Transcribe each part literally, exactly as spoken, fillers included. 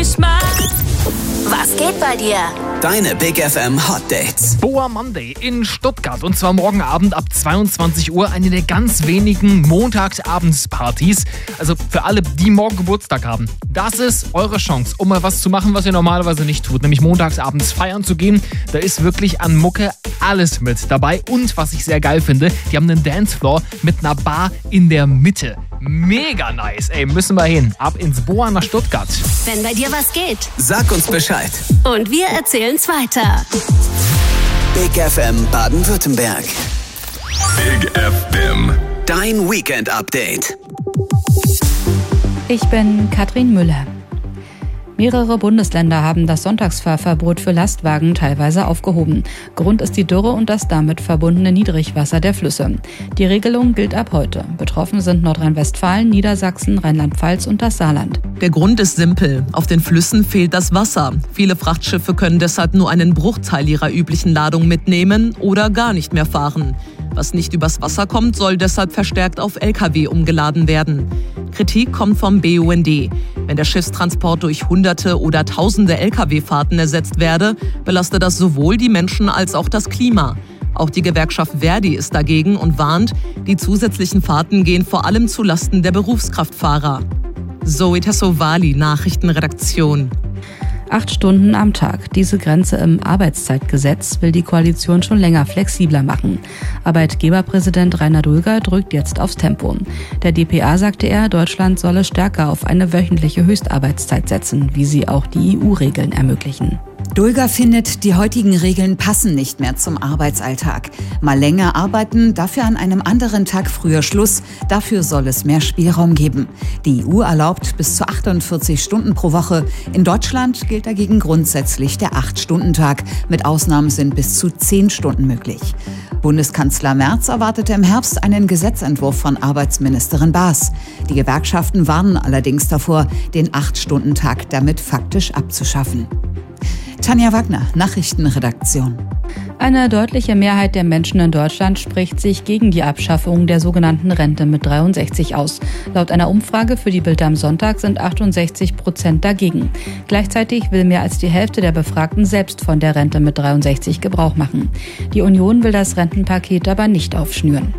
mich mal. Was geht bei dir? Deine Big F M Hot Dates. Boa Monday in Stuttgart und zwar morgen Abend ab zweiundzwanzig Uhr, eine der ganz wenigen Montagsabendspartys. Also für alle, die morgen Geburtstag haben. Das ist eure Chance, um mal was zu machen, was ihr normalerweise nicht tut, nämlich montagsabends feiern zu gehen. Da ist wirklich an Mucke alles mit dabei und was ich sehr geil finde, die haben einen Dancefloor mit einer Bar in der Mitte. Mega nice, ey, müssen wir hin. Ab ins Boa nach Stuttgart. Wenn bei dir was geht. Sag uns Bescheid. Und wir erzählen's weiter. Big F M Baden-Württemberg. Big F M. Dein Weekend-Update. Ich bin Katrin Müller. Mehrere Bundesländer haben das Sonntagsfahrverbot für Lastwagen teilweise aufgehoben. Grund ist die Dürre und das damit verbundene Niedrigwasser der Flüsse. Die Regelung gilt ab heute. Betroffen sind Nordrhein-Westfalen, Niedersachsen, Rheinland-Pfalz und das Saarland. Der Grund ist simpel. Auf den Flüssen fehlt das Wasser. Viele Frachtschiffe können deshalb nur einen Bruchteil ihrer üblichen Ladung mitnehmen oder gar nicht mehr fahren. Was nicht übers Wasser kommt, soll deshalb verstärkt auf L K W umgeladen werden. Kritik kommt vom B U N D. Wenn der Schiffstransport durch Hunderte oder Tausende L K W-Fahrten ersetzt werde, belaste das sowohl die Menschen als auch das Klima. Auch die Gewerkschaft Verdi ist dagegen und warnt, die zusätzlichen Fahrten gehen vor allem zulasten der Berufskraftfahrer. Zoe Tassovali, Nachrichtenredaktion. Acht Stunden am Tag. Diese Grenze im Arbeitszeitgesetz will die Koalition schon länger flexibler machen. Arbeitgeberpräsident Rainer Dulger drückt jetzt aufs Tempo. Der d p A sagte er, Deutschland solle stärker auf eine wöchentliche Höchstarbeitszeit setzen, wie sie auch die E U-Regeln ermöglichen. Dulger findet, die heutigen Regeln passen nicht mehr zum Arbeitsalltag. Mal länger arbeiten, dafür an einem anderen Tag früher Schluss. Dafür soll es mehr Spielraum geben. Die E U erlaubt bis zu achtundvierzig Stunden pro Woche. In Deutschland gilt dagegen grundsätzlich der acht-Stunden-Tag. Mit Ausnahmen sind bis zu zehn Stunden möglich. Bundeskanzler Merz erwartete im Herbst einen Gesetzentwurf von Arbeitsministerin Baas. Die Gewerkschaften warnen allerdings davor, den acht-Stunden-Tag damit faktisch abzuschaffen. Tanja Wagner, Nachrichtenredaktion. Eine deutliche Mehrheit der Menschen in Deutschland spricht sich gegen die Abschaffung der sogenannten Rente mit dreiundsechzig aus. Laut einer Umfrage für die Bild am Sonntag sind achtundsechzig Prozent dagegen. Gleichzeitig will mehr als die Hälfte der Befragten selbst von der Rente mit dreiundsechzig Gebrauch machen. Die Union will das Rentenpaket aber nicht aufschnüren.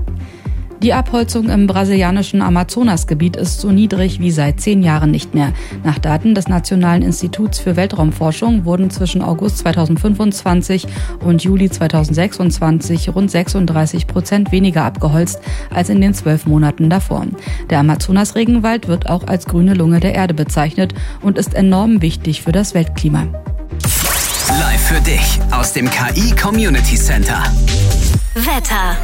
Die Abholzung im brasilianischen Amazonasgebiet ist so niedrig wie seit zehn Jahren nicht mehr. Nach Daten des Nationalen Instituts für Weltraumforschung wurden zwischen August zweitausendfünfundzwanzig und Juli zweitausendsechsundzwanzig rund sechsunddreißig Prozent weniger abgeholzt als in den zwölf Monaten davor. Der Amazonas-Regenwald wird auch als grüne Lunge der Erde bezeichnet und ist enorm wichtig für das Weltklima. Live für dich aus dem K I Community Center. Wetter.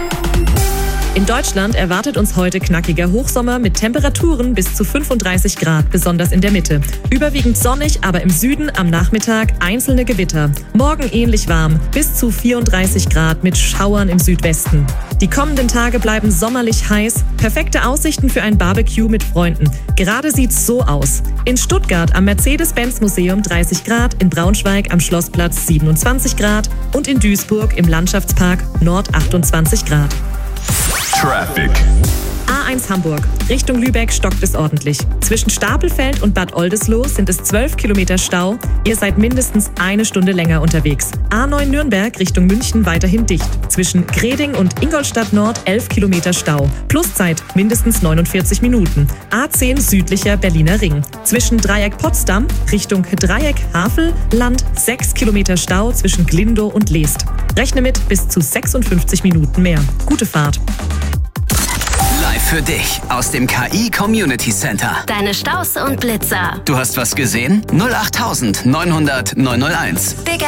In Deutschland erwartet uns heute knackiger Hochsommer mit Temperaturen bis zu fünfunddreißig Grad, besonders in der Mitte. Überwiegend sonnig, aber im Süden am Nachmittag einzelne Gewitter. Morgen ähnlich warm, bis zu vierunddreißig Grad mit Schauern im Südwesten. Die kommenden Tage bleiben sommerlich heiß, perfekte Aussichten für ein Barbecue mit Freunden. Gerade sieht's so aus. In Stuttgart am Mercedes-Benz-Museum dreißig Grad, in Braunschweig am Schlossplatz siebenundzwanzig Grad und in Duisburg im Landschaftspark Nord achtundzwanzig Grad. Traffic. A eins Hamburg. Richtung Lübeck stockt es ordentlich. Zwischen Stapelfeld und Bad Oldesloe sind es zwölf Kilometer Stau. Ihr seid mindestens eine Stunde länger unterwegs. A neun Nürnberg Richtung München weiterhin dicht. Zwischen Greding und Ingolstadt Nord elf Kilometer Stau. Pluszeit mindestens neunundvierzig Minuten. A zehn südlicher Berliner Ring. Zwischen Dreieck Potsdam Richtung Dreieck Havel Land sechs Kilometer Stau zwischen Glindow und Leest. Rechne mit bis zu sechsundfünfzig Minuten mehr. Gute Fahrt. Live für dich aus dem K I Community Center. Deine Staus und Blitzer. Du hast was gesehen? null acht neunhundert neunhunderteins. Big